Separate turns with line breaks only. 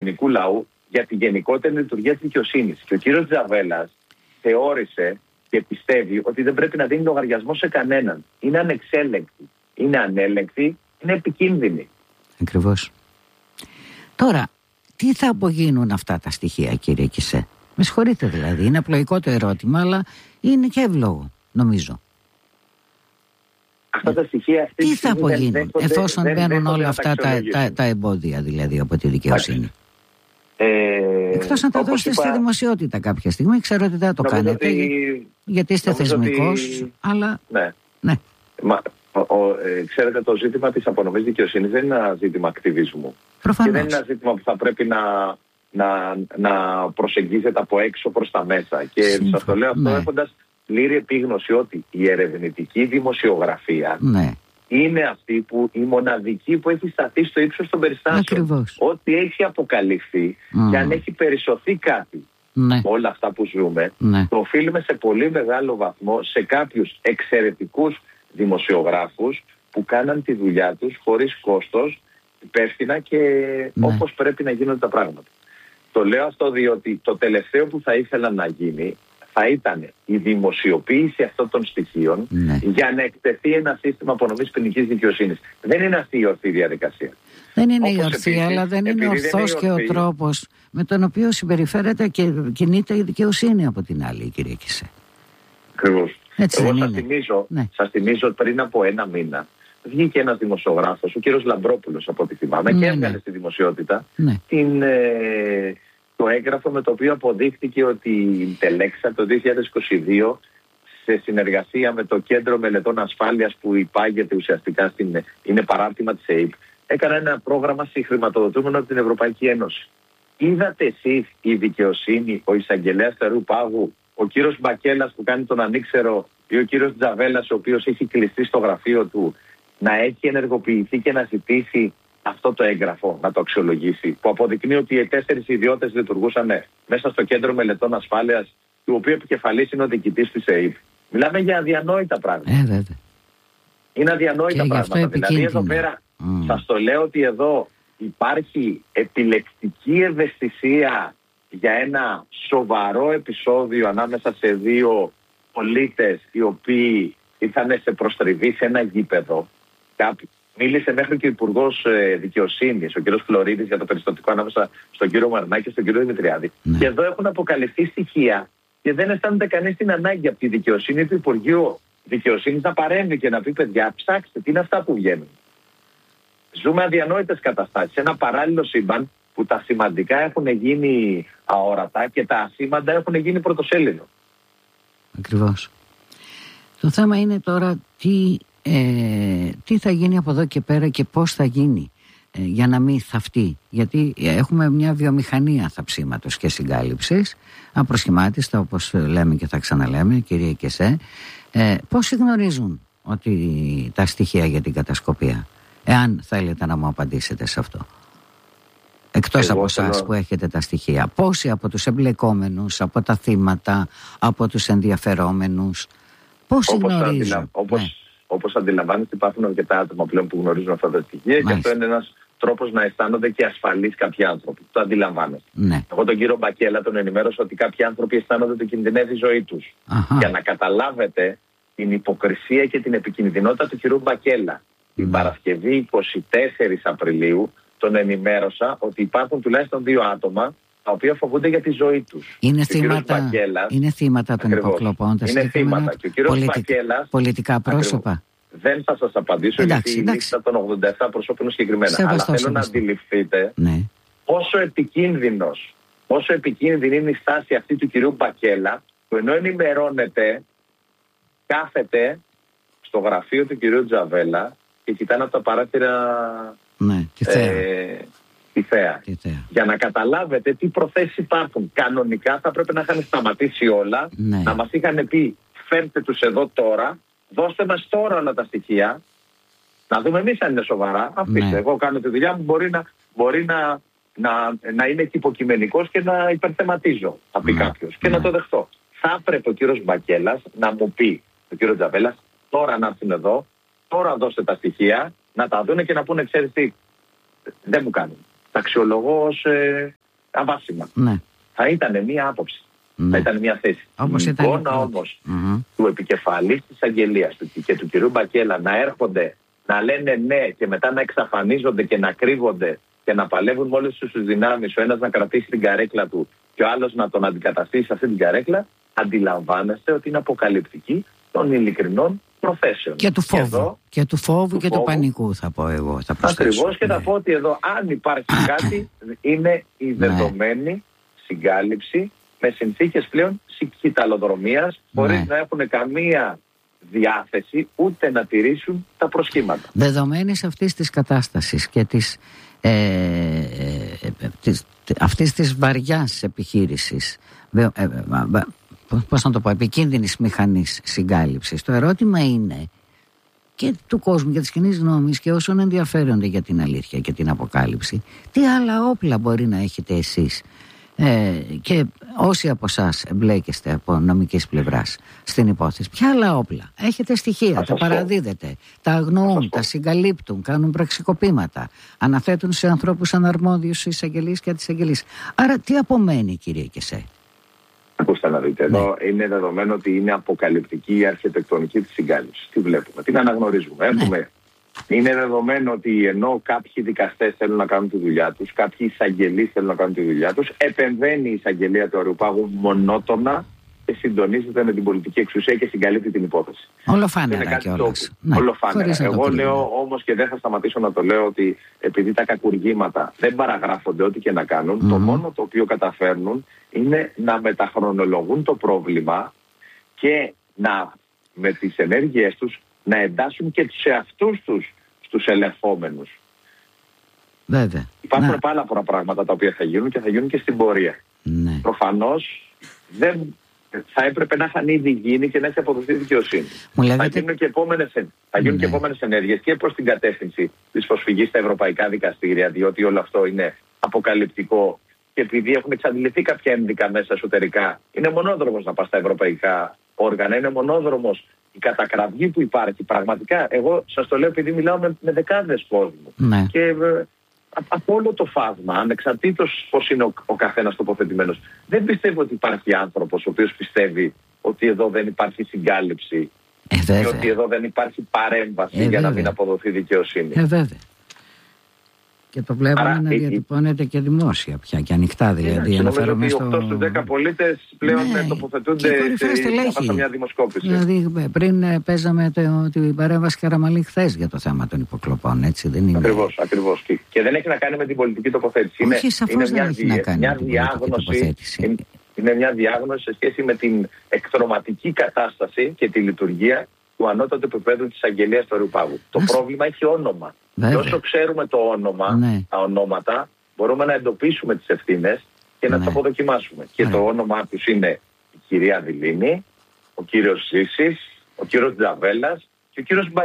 ελληνικού λαού για τη γενικότερη λειτουργία της δικαιοσύνης. Και ο κύριος Τζαβέλας θεώρησε και πιστεύει ότι δεν πρέπει να δίνει λογαριασμό σε κανέναν. Είναι ανεξέλεγκτη, είναι ανέλεγκτη, είναι επικίνδυνη.
Ακριβώς. Τώρα, τι θα απογίνουν αυτά τα στοιχεία, κύριε Κισέ? Με συγχωρείτε δηλαδή, είναι απλοϊκό το ερώτημα, αλλά είναι και εύλογο, νομίζω.
Αυτά τα στοιχεία...
Τι θα απογίνουν εφόσον μπαίνουν όλα αυτά τα εμπόδια δηλαδή από τη δικαιοσύνη? Εκτός να τα δώσετε στη δημοσιότητα κάποια στιγμή, ξέρω ότι δεν το κάνετε γιατί είστε θεσμικός, αλλά... Ναι.
Ξέρετε, το ζήτημα της απονομής δικαιοσύνης δεν είναι ένα ζήτημα ακτιβισμού.
Προφανώς.
Και δεν είναι ένα ζήτημα που θα πρέπει να προσεγγίζεται από έξω προς τα μέσα. Και σας το λέω αυτό έχοντας πλήρη επίγνωση ότι η ερευνητική δημοσιογραφία είναι αυτή η μοναδική που έχει σταθεί στο ύψος των περιστάσεων.
Ακριβώς.
Ό,τι έχει αποκαλυφθεί και αν έχει περισσωθεί κάτι όλα αυτά που ζούμε, το οφείλουμε σε πολύ μεγάλο βαθμό σε κάποιους εξαιρετικούς δημοσιογράφους που κάναν τη δουλειά τους χωρίς κόστος, υπεύθυνα και όπως πρέπει να γίνονται τα πράγματα. Το λέω αυτό διότι το τελευταίο που θα ήθελα να γίνει θα ήταν η δημοσιοποίηση αυτών των στοιχείων για να εκτεθεί ένα σύστημα απονομής ποινικής δικαιοσύνης. Δεν είναι αυτή η ορθή διαδικασία.
Δεν είναι η ορθή, αλλά δεν είναι ορθός και ο τρόπος με τον οποίο συμπεριφέρεται και κινείται η δικαιοσύνη από την άλλη, κύριε Κισέ.
Ακριβώς. Εγώ σας θυμίζω πριν από ένα μήνα βγήκε ένας δημοσιογράφος, ο κύριος Λαμπρόπουλος από ό,τι θυμάμαι, και έβγαλε στη δημοσιότητα το έγγραφο με το οποίο αποδείχτηκε ότι η Τελέξα το 2022 σε συνεργασία με το Κέντρο Μελετών Ασφάλειας που υπάγεται ουσιαστικά είναι παράρτημα της ΕΕΠ, έκανε ένα πρόγραμμα συγχρηματοδοτούμενο από την Ευρωπαϊκή Ένωση. Είδατε εσείς η δικαιοσύνη, ο εισαγγελέας Τερού Πάγου, ο κύριος Μπακέλας που κάνει τον ανήξερο ή ο κύριος Τζαβέλας ο οποίος έχει κλειστεί στο γραφείο του να έχει ενεργοποιηθεί και να ζητήσει αυτό το έγγραφο, να το αξιολογήσει, που αποδεικνύει ότι οι 4 ιδιώτες λειτουργούσαν μέσα στο Κέντρο Μελετών Ασφάλειας, του οποίου επικεφαλής είναι ο διοικητής της ΕΕΠ. Μιλάμε για αδιανόητα πράγματα. Είναι αδιανόητα πράγματα. Δηλαδή εδώ πέρα σας το λέω ότι εδώ υπάρχει επιλεκτική ευαισθησία για ένα σοβαρό επεισόδιο ανάμεσα σε δύο πολίτες οι οποίοι ήρθαν σε προστριβή σε ένα γήπεδο. Μίλησε μέχρι και ο Υπουργός Δικαιοσύνης, ο κ. Φλωρίδης, για το περιστατικό ανάμεσα στον κύριο Μαρινάκη και στον κύριο Δημητριάδη. Και εδώ έχουν αποκαλυφθεί στοιχεία και δεν αισθάνεται κανείς την ανάγκη από τη δικαιοσύνη του Υπουργείου Δικαιοσύνης να παρέμβει και να πει: παιδιά, ψάξτε, τι είναι αυτά που βγαίνουν. Ζούμε αδιανόητες καταστάσεις. Ένα παράλληλο σύμπαν που τα σημαντικά έχουν γίνει αόρατα και τα ασήμαντα έχουν γίνει πρωτοσέλιδο.
Ακριβώς. Το θέμα είναι τώρα τι θα γίνει από εδώ και πέρα και πώς θα γίνει για να μην θαυτεί. Γιατί έχουμε μια βιομηχανία θαψίματος και συγκάλυψης, απροσχημάτιστα όπως λέμε και θα ξαναλέμε, κύριε Κισέ. Πόσοι γνωρίζουν ότι τα στοιχεία για την κατασκοπία? Εάν θέλετε να μου απαντήσετε σε αυτό. Εκτός από εσάς που έχετε τα στοιχεία. Πόσοι από τους εμπλεκόμενους, από τα θύματα, από τους ενδιαφερόμενους, πόσοι γνωρίζουν?
Όπως αντιλαμβάνεστε, υπάρχουν αρκετά άτομα πλέον που γνωρίζουν αυτά τα στοιχεία. Και αυτό είναι ένας τρόπος να αισθάνονται και ασφαλείς κάποιοι άνθρωποι. Το αντιλαμβάνεστε. Εγώ τον κύριο Μπακέλα τον ενημέρωσα ότι κάποιοι άνθρωποι αισθάνονται ότι κινδυνεύει η ζωή τους. Για να καταλάβετε την υποκρισία και την επικινδυνότητα του κυρίου Μπακέλα. Την Παρασκευή 24 Απριλίου τον ενημέρωσα ότι υπάρχουν τουλάχιστον 2 άτομα τα οποία φοβούνται για τη ζωή τους.
Είναι θύματα των υποκλοπών.
Είναι θύματα. Και ο κύριος Μπακέλας,
πολιτικά πρόσωπα.
Δεν θα σας απαντήσω γιατί η λίστα των 87 προσώπων είναι συγκεκριμένα. Αλλά θέλω να αντιληφθείτε πόσο επικίνδυνη είναι η στάση αυτή του κυρίου Μπακέλα, που ενώ ενημερώνεται, κάθεται στο γραφείο του κυρίου Τζαβέλα και κοιτάνε από τα παράθυρα τη θέα. Για να καταλάβετε τι προθέσεις υπάρχουν. Κανονικά θα πρέπει να είχαν σταματήσει όλα, να μας είχαν πει: φέρτε τους εδώ τώρα, δώστε μας τώρα όλα τα στοιχεία, να δούμε εμείς αν είναι σοβαρά. Αφήστε, εγώ κάνω τη δουλειά μου, μπορεί να είναι και υποκειμενικός και να υπερθεματίζω, θα πει κάποιος, και να το δεχτώ. Θα έπρεπε ο κύριος Μπακέλας να μου πει, ο κύριος Τζαβέλας, τώρα να έρθουν εδώ, τώρα δώστε τα στοιχεία, να τα δούνε και να πούνε: ξέρεις τι, δεν μου κάνουν. τα αξιολογώ ως αβάσιμα.
Ναι.
Θα ήταν μία άποψη.
Ναι.
Θα ήταν μία θέση. Η εικόνα όμως του επικεφαλής της αγγελίας και του κυρίου Μπακέλα να έρχονται, να λένε ναι και μετά να εξαφανίζονται και να κρύβονται και να παλεύουν με όλες τους δυνάμεις, ο ένας να κρατήσει την καρέκλα του και ο άλλος να τον αντικαταστήσει σε αυτή την καρέκλα, αντιλαμβάνεστε ότι είναι αποκαλυπτική των ειλικρινών προθέσεων.
Και του φόβου. Και του φόβου και του πανικού, θα πω εγώ.
Ακριβώς, και θα πω ότι εδώ, αν υπάρχει κάτι, είναι η δεδομένη συγκάλυψη με συνθήκες πλέον κυταλλοδρομίας, χωρίς να έχουν καμία διάθεση ούτε να τηρήσουν τα προσχήματα.
Δεδομένης αυτής της κατάστασης και αυτής της βαριάς επιχείρησης, πώς να το πω, επικίνδυνης μηχανής συγκάλυψης, το ερώτημα είναι και του κόσμου και της κοινής γνώμης και όσων ενδιαφέρονται για την αλήθεια και την αποκάλυψη, τι άλλα όπλα μπορεί να έχετε εσείς και όσοι από εσάς εμπλέκεστε από νομικής πλευράς στην υπόθεση, ποια άλλα όπλα έχετε? Στοιχεία, τα παραδίδετε, τα αγνοούν, τα συγκαλύπτουν, κάνουν πραξικοπήματα, αναθέτουν σε ανθρώπους αναρμόδιους εισαγγελείς και αντισαγγελείς. Άρα τι απομένει, κύριε Κεσέ?
Ακούστε να δείτε, εδώ είναι δεδομένο ότι είναι αποκαλυπτική η αρχιτεκτονική της συγκάλυψης. Τι βλέπουμε, την αναγνωρίζουμε. Είναι δεδομένο ότι ενώ κάποιοι δικαστές θέλουν να κάνουν τη δουλειά τους, κάποιοι εισαγγελείς θέλουν να κάνουν τη δουλειά τους, επεμβαίνει η εισαγγελία του Αερουπάγου μονότονα και συντονίζεται με την πολιτική εξουσία και συγκαλύπτει την υπόθεση.
Ολοφάνερα κιόλας.
Ολοφάνερα. Εγώ λέω όμως, και δεν θα σταματήσω να το λέω, ότι επειδή τα κακουργήματα δεν παραγράφονται ό,τι και να κάνουν, το μόνο το οποίο καταφέρνουν είναι να μεταχρονολογούν το πρόβλημα και με τις ενέργειές τους να εντάσσουν και τους εαυτούς τους στους ελεγχόμενους.
Βέβαια.
Υπάρχουν πάρα πολλά πράγματα τα οποία θα γίνουν και θα γίνουν και στην πορεία.
Ναι.
Προφανώς δεν θα έπρεπε να είχαν ήδη γίνει και να έχει αποδοθεί δικαιοσύνη. Θα γίνουν και επόμενες ενέργειες και προς την κατεύθυνση της προσφυγής στα ευρωπαϊκά δικαστήρια, διότι όλο αυτό είναι αποκαλυπτικό και επειδή έχουν εξαντληθεί κάποια ένδικα μέσα εσωτερικά, είναι μονόδρομος να πας στα ευρωπαϊκά όργανα, είναι μονόδρομος η κατακραυγή που υπάρχει. Πραγματικά, εγώ σας το λέω επειδή μιλάω με δεκάδες κόσμου.
Ναι.
Και από όλο το φάσμα, ανεξαρτήτως πώς είναι ο καθένας τοποθετημένος, δεν πιστεύω ότι υπάρχει άνθρωπος ο οποίος πιστεύει ότι εδώ δεν υπάρχει συγκάλυψη και ότι εδώ δεν υπάρχει παρέμβαση για να μην αποδοθεί δικαιοσύνη.
Βέβαια. Και το βλέπουμε να διατυπώνεται και δημόσια πια και ανοιχτά, δηλαδή.
Νομίζω ότι 8 στους 10 πολίτες πλέον τοποθετούνται σε μια δημοσκόπηση.
Δηλαδή πριν παίζαμε την παρέμβαση Καραμαλή χθες για το θέμα των υποκλοπών, έτσι δεν είναι?
Ακριβώς. Και δεν έχει να κάνει με την πολιτική τοποθέτηση.
Όχι, σαφώς δεν έχει να κάνει με την πολιτική τοποθέτηση.
Είναι μια διάγνωση σε σχέση με την εκτροματική κατάσταση και τη λειτουργία του ανώτατου επίπεδου της αγγελίας του Αερουπάγου. Το πρόβλημα έχει όνομα. Και όσο ξέρουμε το όνομα, τα ονόματα, μπορούμε να εντοπίσουμε τις ευθύνες και να τις αποδοκιμάσουμε. Και το όνομά τους είναι η κυρία Δηλίνη, ο κύριος Ζήσης, ο κύριος Τζαβέλας και ο κύριος